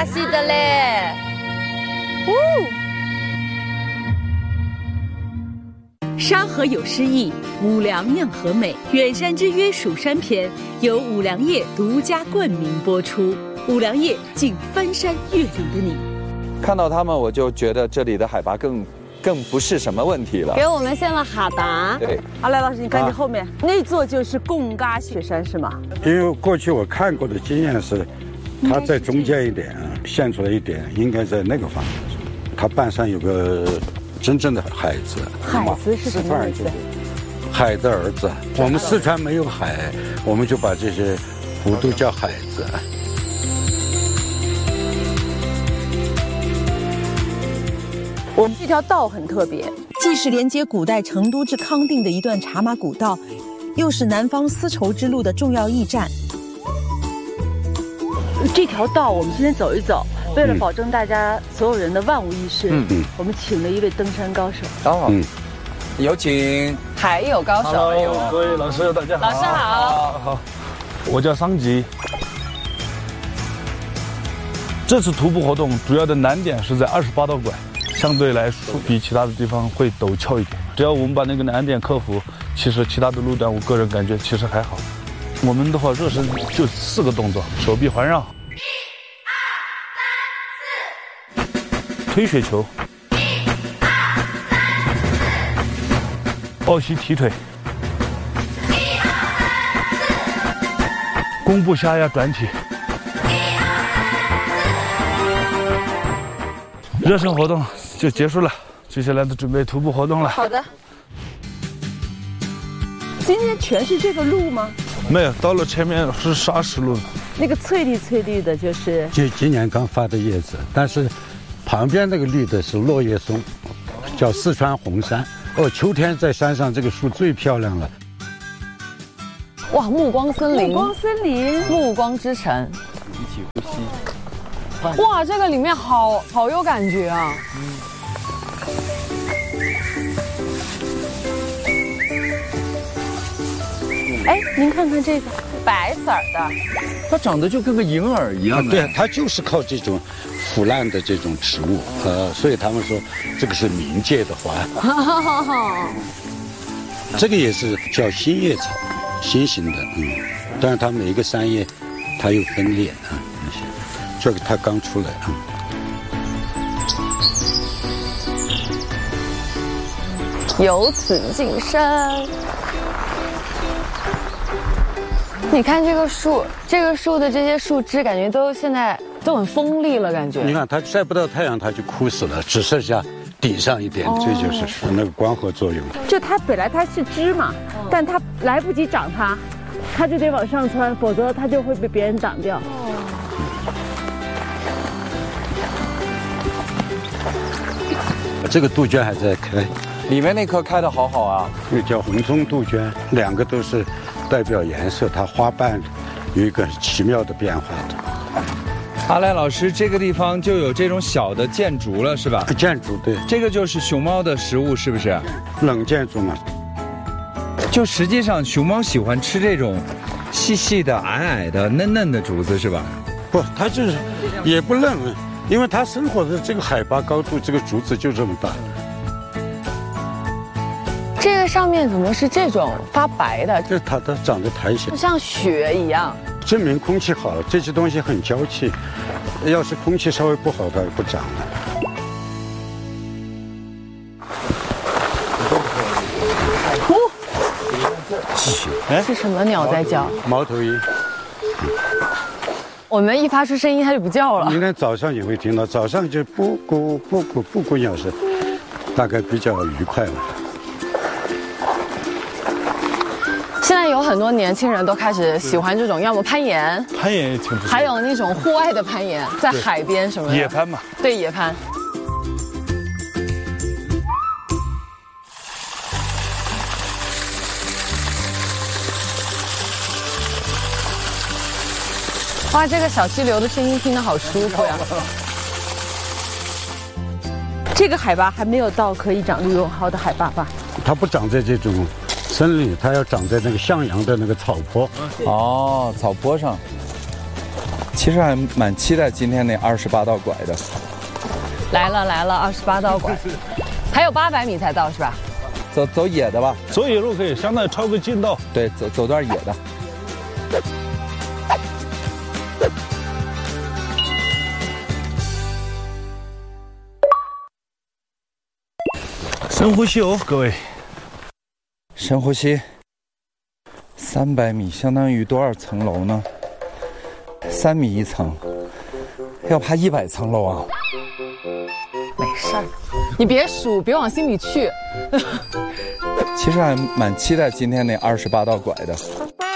巴西的嘞。 沙河有诗意，五粮酿河美。远山之约蜀山篇由五粮液独家冠名播出。五粮液敬翻山越岭的你。 看到他们，我就觉得这里的海拔更不是什么问题了。 给我们献了哈达。 对， 阿来老师，你看你后面那座就是贡嘎雪山是吗？ 因为过去我看过的经验是，它在中间一点现出来一点，应该在那个方向。它半山有个真正的海子。 海子是什么意思？ 海的儿子。我们四川没有海，我们就把这些湖都叫海子。 我们这条道很特别， 既是连接古代成都至康定的一段茶马古道，又是南方丝绸之路的重要驿站。 这条道我们今天走一走，为了保证大家所有人的万无一失，我们请了一位登山高手。 有请。 还有高手。 各位老师，大家好。 老师好。 好，我叫桑吉。这次徒步活动主要的难点是在28道拐。相对来说，比其他的地方会陡峭一点。只要我们把那个难点克服，其实其他的路段我个人感觉其实还好。我们的话热身就4个动作：手臂环绕，1、2、3、4，推雪球，1、2、3、4，抱膝提腿，1、2、3、4，弓步下压转体。热身活动就结束了，接下来的准备徒步活动了。 好的。今天全是这个路吗？ 没有，到了前面是砂石路。 那个翠绿翠绿的，就是今年刚发的叶子，但是旁边那个绿的是落叶松，叫四川红杉。秋天在山上这个树最漂亮了。 哇，暮光森林。 暮光森林， 暮光之城。 一起呼吸。 哇，这个里面好有感觉啊！ 哎，您看看这个白色的， 它长得就跟个银耳一样的。 对，它就是靠这种腐烂的这种植物，所以他们说这个是冥界的花。这个也是叫新叶草，新型的，但是它每一个山叶它有分裂啊。这个它刚出来啊。 由此晋升。你看这个树的这些树枝，感觉现在都很锋利了，感觉。 你看它晒不到太阳，它就枯死了，只剩下顶上一点，这就是树那个光合作用。 就它本来它是枝嘛，但它来不及长它就得往上窜，否则它就会被别人挡掉。这个杜鹃还在开， 里面那棵开得好好啊。 那叫红松杜鹃，2个都是代表颜色，它花瓣有一个奇妙的变化的。 阿来老师，这个地方就有这种小的箭竹了，是吧？ 箭竹，对。 这个就是熊猫的食物，是不是？ 冷箭竹嘛。 就实际上，熊猫喜欢吃这种细细的、矮矮的、嫩嫩的竹子，是吧？ 不，它就是也不嫩，因为它生活的这个海拔高度，这个竹子就这么大。 这个上面怎么是这种发白的？ 这它长得苔藓， 像雪一样。 证明空气好，这些东西很娇气。要是空气稍微不好，它就不长了。 是什么鸟在叫？ 猫头鹰。 我们一发出声音，它就不叫了。 明天早上也会听到，早上就布谷鸟声，大概比较愉快吧。 现在有很多年轻人都开始喜欢这种，要么攀岩， 攀岩也挺不错， 还有那种户外的攀岩，在海边什么的。 野攀嘛。 对，野攀。哇，这个小溪流的声音听得好舒服呀！ 这个海拔还没有到可以长绿绒蒿的海拔吧？ 它不长在这种森林，它要长在那个向阳的那个草坡。 哦，草坡上。 其实还蛮期待今天那28道拐的。 来了，28道拐，还有800米才到是吧？ 走野的吧， 走野路可以，相当于抄个近道。 对，走段野的。 深呼吸哦，各位。 深呼吸。300米相当于多少层楼呢？3米一层，要爬100层楼啊！ 没事儿，你别数，别往心里去。 其实还蛮期待今天那28道拐的。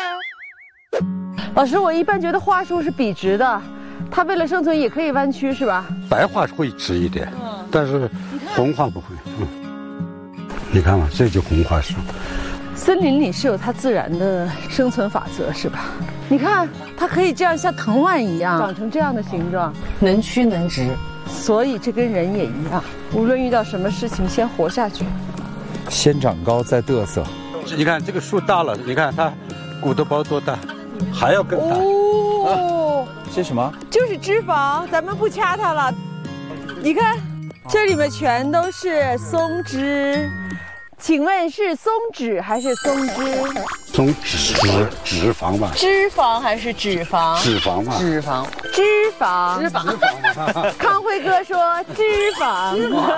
老师，我一般觉得花树是笔直的，它为了生存也可以弯曲，是吧？ 白桦会直一点，但是红桦不会。你看嘛，这就红桦树。 森林里是有它自然的生存法则，是吧？你看，它可以这样像藤蔓一样长成这样的形状， 能屈能直。 所以这跟人也一样，无论遇到什么事情，先活下去。 先长高再嘚瑟。 你看这个树大了，你看它骨头包多大，还要更大。 哦， 这什么？ 就是脂肪，咱们不掐它了。你看，这里面全都是松脂。请问是松脂还是松脂？ 松脂肪吧。 脂肪还是脂肪？ 脂肪嘛。 脂肪。 脂肪。康辉哥说脂肪。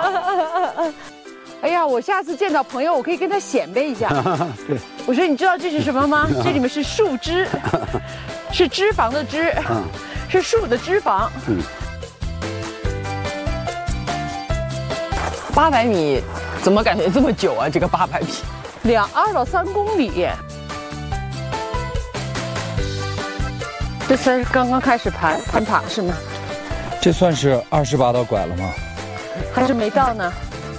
哎呀，我下次见到朋友，我可以跟他显摆一下。 对。 我说你知道这是什么吗？这里面是树脂，是脂肪的脂，是树的脂肪。 800米。怎么感觉这么久啊？这个800米 ，2到3公里。这才是刚刚开始攀爬是吗？ 这算是28道拐了吗？ 还是没到呢？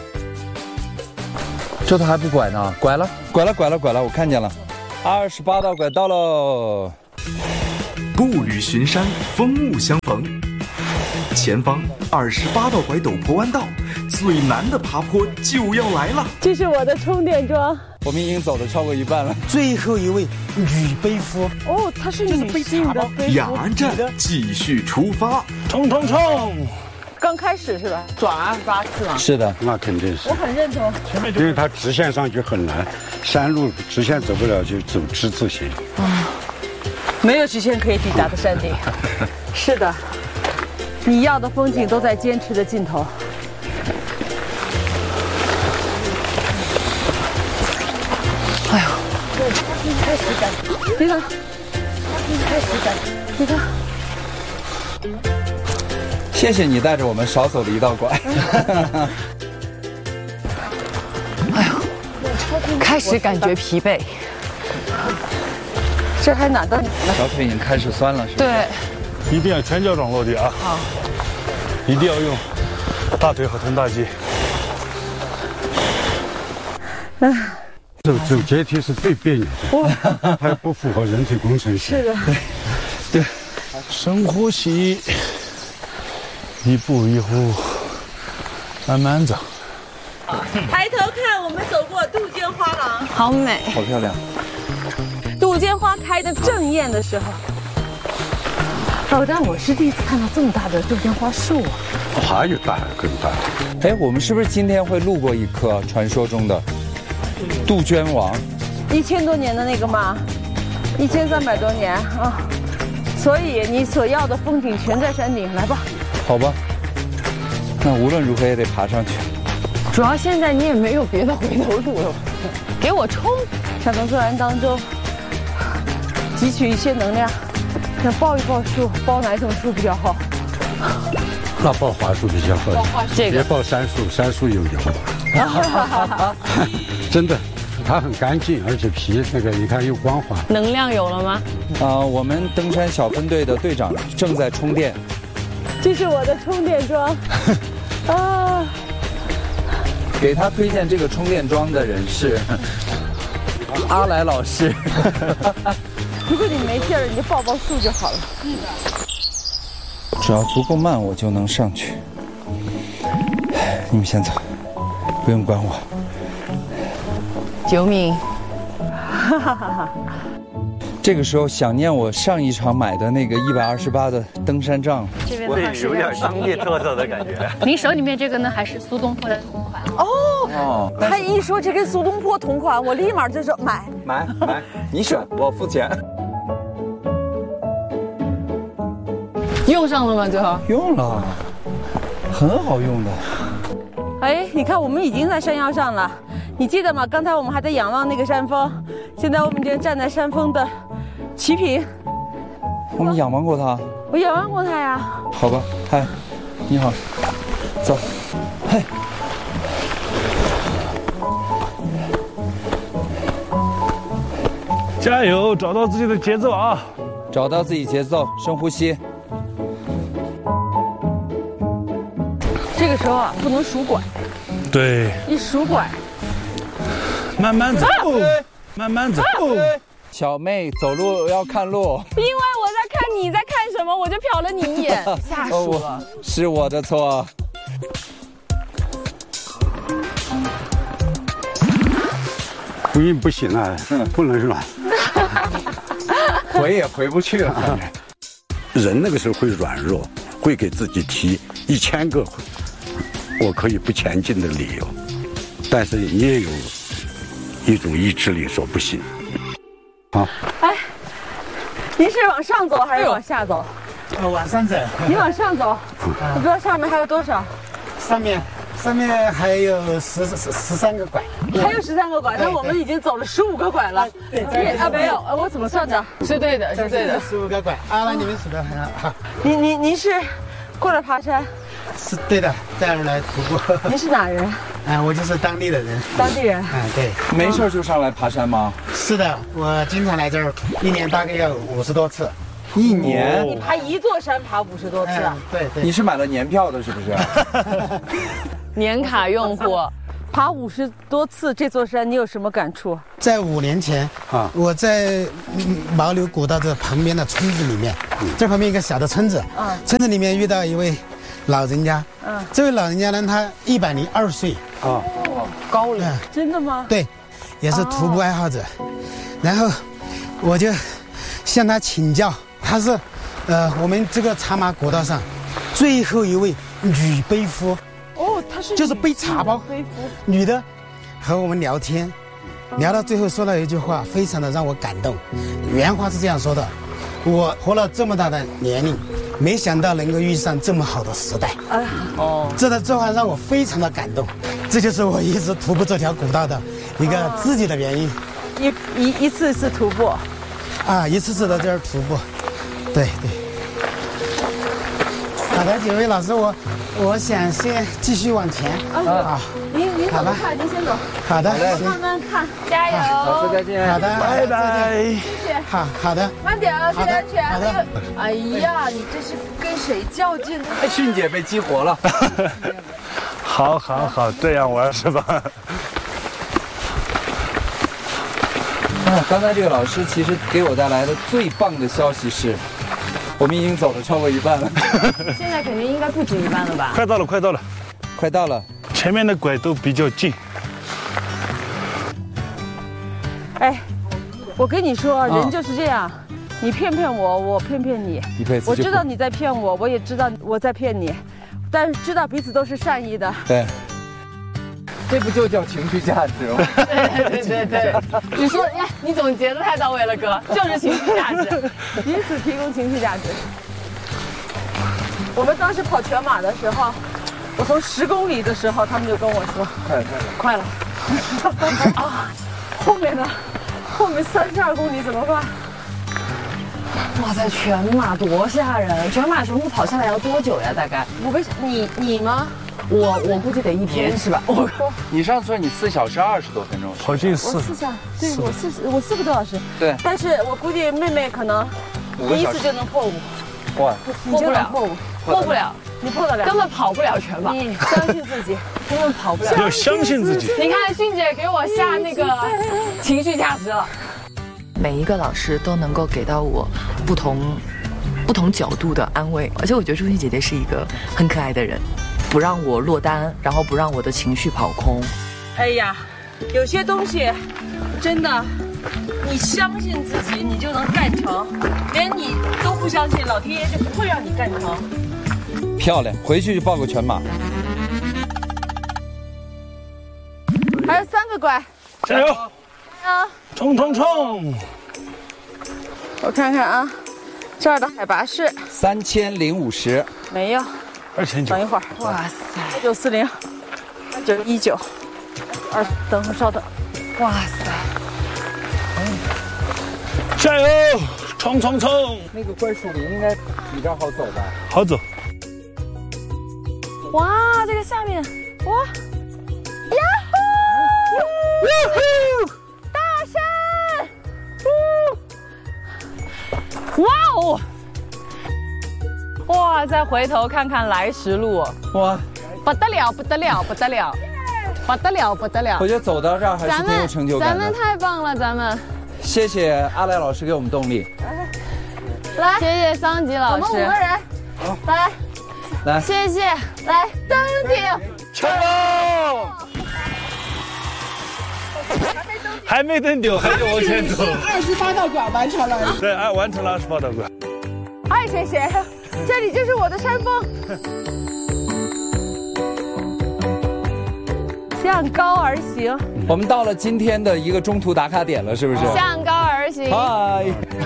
这都还不拐呢，拐了，我看见了，28道拐到喽。 步履巡山，风物相逢。前方28道拐陡坡弯道，最难的爬坡就要来了。 这是我的充电桩， 我们已经走的超过一半了。 最后一位女背夫， 哦，她是女性的背夫。 雅安站继续出发， 冲！ 刚开始是吧？ 转28次啊？ 是的， 那肯定是。 我很认同， 因为它直线上去很难，山路直线走不了，就走之字形。 没有直线可以抵达的山顶。是的。你要的风景都在坚持的尽头。 哎呦， 太实感，你看，太实感，你看。 谢谢你带着我们少走了一道拐。 哎呦，开始感觉疲惫。 这还哪到哪呢？ 小腿已经开始酸了，是吧？ 对。 一定要全脚掌落地啊！好，一定要用大腿和臀大肌。 走阶梯是最别扭的，还不符合人体工程学。 是的， 对，深呼吸，一步一步，慢慢走。 抬头看，我们走过杜鹃花廊， 好美， 好漂亮。 杜鹃花开的正艳的时候。哦，但我是第一次看到这么大的杜鹃花树啊！ 还有大更大。 哎，我们是不是今天会路过一棵传说中的杜鹃王 ？1000多年的那个吗？1300多年啊！所以你所要的风景全在山顶，来吧。 好吧，那无论如何也得爬上去。 主要现在你也没有别的回头路了，给我冲！ 想从自然当中汲取一些能量。想抱一抱树，抱哪种树比较好？ 那抱桦树比较好，别抱山树，山树有油。真的，它很干净，而且皮那个你看又光滑。 能量有了吗？ 我们登山小分队的队长正在充电。 这是我的充电桩。啊！ 给他推荐这个充电桩的人是阿来老师。 如果你没劲儿，你就抱抱树就好了。 只要足够慢，我就能上去。你们先走，不用管我。 救命！ 这个时候想念我上一场买的那个128的登山杖。 这边的话是有点商业特色的感觉。 您手里面这个呢，还是苏东坡的同款哦。他一说这跟苏东坡同款，我立马就说买， 你选，我付钱。 用上了吗？最后用了，很好用的。 哎，你看我们已经在山腰上了，你记得吗？刚才我们还在仰望那个山峰，现在我们已经站在山峰的齐平。 我们仰望过它。 我仰望过它呀。 好吧，嗨，你好，走，嘿。 加油，找到自己的节奏啊！ 找到自己节奏，深呼吸。 这个时候啊，不能数拐。 对， 一数拐， 慢慢走，慢慢走。 小妹走路要看路。 因为我在看你在看什么，我就瞟了你一眼，吓死了。 是我的错。 不硬不行啊，不能软。 回也回不去了。 人那个时候会软弱，会给自己提1000个我可以不前进的理由，但是你也有一种意志力说不行。好， 哎，您是往上走还是往下走？ 往上走。 你往上走，我不知道上面还有多少。 上面还有13个拐。 还有13个拐，那我们已经走了15个拐了。对，啊没有，我怎么算的？ 是对的，是对的。 15个拐，那你们数得很好。 您是过来爬山？ 是对的，这样来徒步。 您是哪人？ 我就是当地的人。 当地人？ 对。 没事就上来爬山吗？ 是的，我经常来这儿，1年大概要50多次。 1年？ 你爬一座山爬50多次啊？ 对。 你是买了年票的，是不是？ 年卡用户。 爬50多次这座山，你有什么感触？ 在5年前我在牦牛古道这旁边的村子里面，这旁边一个小的村子，村子里面遇到一位老人家，这位老人家呢，他102岁高龄，真的吗？ 对，也是徒步爱好者。然后我就向他请教，他是我们这个茶马古道上最后一位女背夫。 她是就是背茶包，女的，和我们聊天，聊到最后说了一句话，非常的让我感动。原话是这样说的：我活了这么大的年龄，没想到能够遇上这么好的时代。这话让我非常的感动。这就是我一直徒步这条古道的一个自己的原因。 一次一次徒步， 一次次在这儿徒步，对。好的，几位老师，我想先继续往前。 您走得快，您先走。 好的， 慢慢看，加油。 老师再见。 好的， 拜拜。 谢谢。 好的。 慢点啊，注意安全。 好的。 哎呀，你这是跟谁较劲呢？ 迅姐被激活了。 好，这样玩是吧？ 刚才这个老师其实给我带来的最棒的消息是，我们已经走了超过一半了。 现在肯定应该不止一半了吧？ 快到了，前面的拐都比较近。 哎，我跟你说，人就是这样，你骗我，我骗你。我知道你在骗我，我也知道我在骗你，但是知道彼此都是善意的。 对。这不就叫情绪价值吗？ 对。你说，你总结的太到位了，哥，就是情绪价值， 彼此提供情绪价值。我们当时跑全马的时候，我从10公里的时候，他们就跟我说，快了。后面32公里怎么办？ 哇塞，全马多吓人！全马全部跑下来要多久呀？大概？你吗？我估计得1天是吧？ 你上次说你4小时20多分钟， 跑近4。 对，我4个多小时。 对， 但是我估计妹妹可能第一次就能破5。 哇， 你就能破5， 破不了， 你破得了， 根本跑不了全马。 你相信自己， 根本跑不了。 要相信自己。 你看迅姐给我下那个情绪价值了。 每一个老师都能够给到我不同角度的安慰，而且我觉得朱迅姐姐是一个很可爱的人，不让我落单，然后不让我的情绪跑空。 哎呀，有些东西真的你相信自己，你就能干成；连你都不相信，老天爷就不会让你干成。 漂亮，回去就报个全马。 还有3个拐， 加油！ 啊！ 冲冲冲！ 我看看啊，这儿的海拔是 3050， 没有 2900。 等一会儿，哇塞，940、919，等会儿稍等，哇塞， 加油！冲冲冲！ 那个怪树林应该比这儿好走吧？ 好走。 哇，这个下面，哇，呀呼！大山！哇哦！哇，再回头看看来时路， 哇， 不得了，不得了，不得了，不得了，不得了！ 我觉得走到这儿还是挺有成就感的。 咱们太棒了，咱们。 谢谢阿来老师给我们动力。 来，谢谢桑吉老师。我们5个人，来，谢谢，来登顶， 成功！还没登顶，还得往前走。 28道拐完成了。 对，完成了28道拐。 爱谁谁，这里就是我的山峰。向高而行。 我们到了今天的一个中途打卡点了，是不是？ 向高而行。 嗨。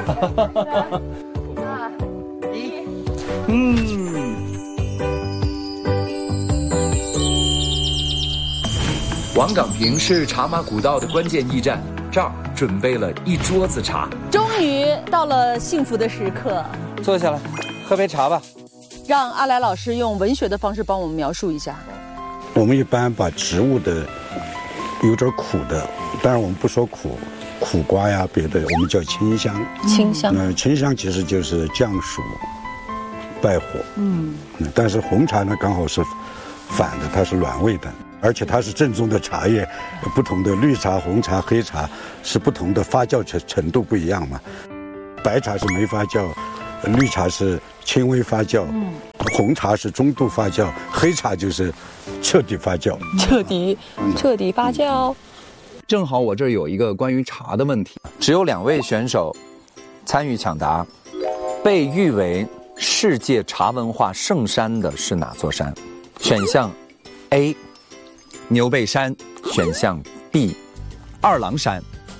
王岗坪是茶马古道的关键驿站，这儿准备了一桌子茶。 终于到了幸福的时刻， 坐下来，喝杯茶吧。 让阿来老师用文学的方式帮我们描述一下。 我们一般把植物的有点苦的，当然我们不说苦瓜呀别的，我们叫清香。 清香。 清香其实就是降暑败火。但是红茶呢刚好是反的，它是暖胃的。而且它是正宗的茶叶，不同的绿茶、红茶、黑茶是不同的发酵程度不一样嘛。白茶是没发酵，绿茶是轻微发酵，红茶是中度发酵，黑茶就是彻底发酵。 彻底发酵。 正好我这儿有一个关于茶的问题， 只有2位选手参与抢答。被誉为世界茶文化圣山的是哪座山？选项 A。牛背山，选项 B， 二郎山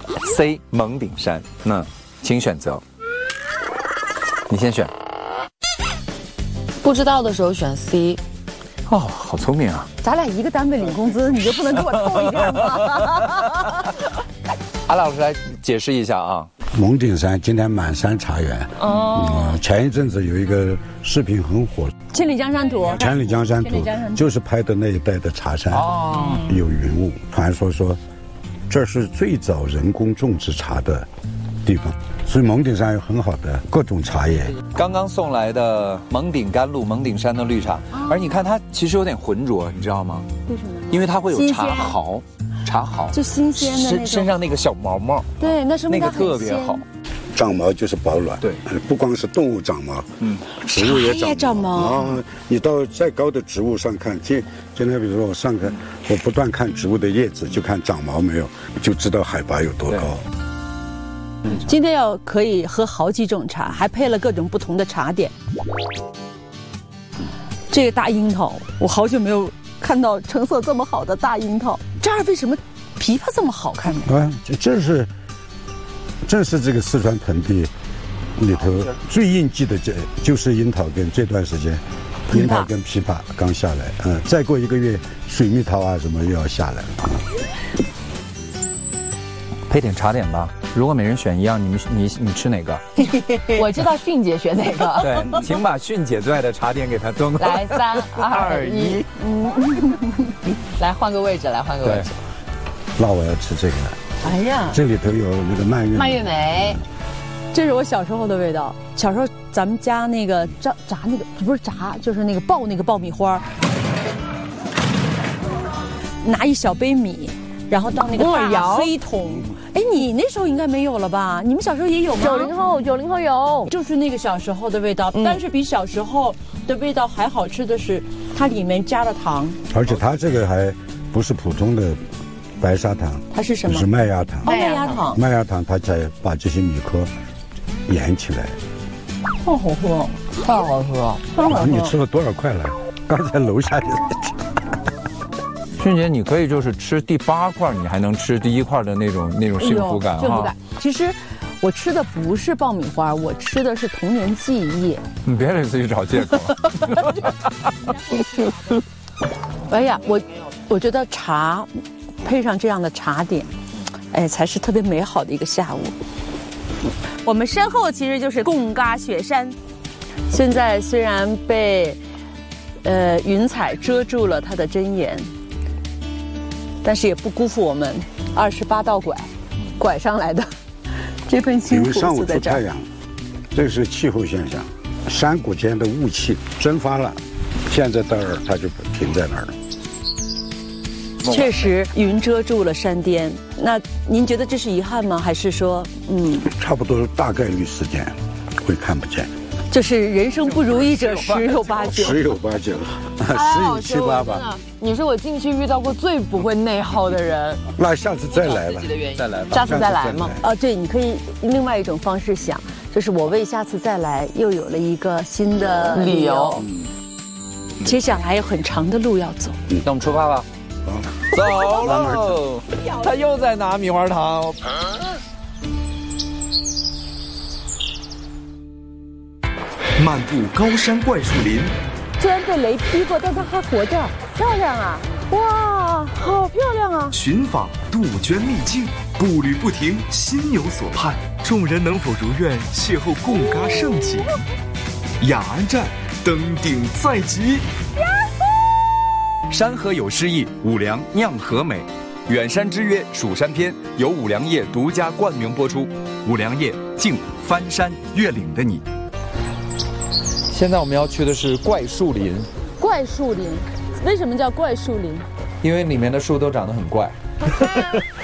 ，C 蒙顶山。那请选择。你先选。 不知道的时候选 C。 哦，好聪明啊！ 咱俩一个单位领工资，你就不能给我透一点吗？ 阿老师来解释一下啊。 蒙顶山今天满山茶园。前一阵子有一个视频很火， 千里江山图。 千里江山图就是拍的那一带的茶山，有云雾。传说这是最早人工种植茶的地方，所以蒙顶山有很好的各种茶叶。 刚刚送来的蒙顶甘露、蒙顶山的绿茶，而你看它其实有点浑浊，你知道吗？ 为什么？ 因为它会有茶毫。茶毫就新鲜的那种， 身上那个小毛毛， 对，那是那个特别好。 长毛就是保暖， 对， 不光是动物长毛，植物也长毛。你到再高的植物上看，今天比如说我不断看植物的叶子，就看长毛没有，就知道海拔有多高。 今天可以喝好几种茶，还配了各种不同的茶点。这个大樱桃，我好久没有看到成色这么好的大樱桃。这儿为什么枇杷这么好看呢？ 这是这个四川盆地里头最应季的，就是樱桃跟这段时间，樱桃跟枇杷刚下来，再过1个月，水蜜桃啊什么又要下来了。 配点茶点吧，如果每人选一样，你吃哪个？ 我知道迅姐选哪个。 对，请把迅姐最爱的茶点给她端过来。 来，3、2、1。来换个位置， 那我要吃这个。 哎呀， 这里头有那个蔓越莓， 这是我小时候的味道。小时候咱们家那个炸那个不是炸，就是那个爆那个爆米花，拿一小杯米，然后到那个大黑桶。哎，你那时候应该没有了吧？你们小时候也有吗 ？90后有， 就是那个小时候的味道。但是比小时候的味道还好吃的是，它里面加了糖， 而且它这个还不是普通的白砂糖， 它是什么？ 是麦芽糖。 麦芽糖。 麦芽糖它才把这些米壳研起来。 好好喝， 太好喝， 太好喝。 你吃了多少块了？刚才楼下就在吃。 俊杰，你可以就是吃第8块，你还能吃第1块的那种幸福感幸福感。其实我吃的不是爆米花，我吃的是童年记忆。 你别给自己找借口。 哎呀，我觉得茶配上这样的茶点，哎，才是特别美好的一个下午。 我们身后其实就是贡嘎雪山， 现在虽然被云彩遮住了它的真颜，但是也不辜负我们28道拐上来的这份辛苦。 上午出太阳，这是气候现象，山谷间的雾气蒸发了，现在到这儿它就停在那儿了。 确实，云遮住了山巅。那您觉得这是遗憾吗？还是说， 差不多大概率事件会看不见。 就是人生不如意者十有八九。 10有8九，10有7、8吧。 你是我进去遇到过最不会内耗的人。 那下次再来吧， 再来吧， 下次再来吗？ 对，你可以另外一种方式想，就是我为下次再来又有了一个新的理由。接下来还有很长的路要走。 那我们出发吧。走喽！他又在拿米花糖。 漫步高山怪树林， 虽然被雷劈过，但它还活着，漂亮啊！哇，好漂亮啊！ 寻访杜鹃秘境，步履不停，心有所盼。众人能否如愿邂逅贡嘎盛景？雅安站登顶在即。 山河有诗意，五粮酿和美。远山之约蜀山篇由五粮液独家冠名播出。五粮液敬翻山越岭的你。 现在我们要去的是怪树林。 怪树林，为什么叫怪树林？ 因为里面的树都长得很怪。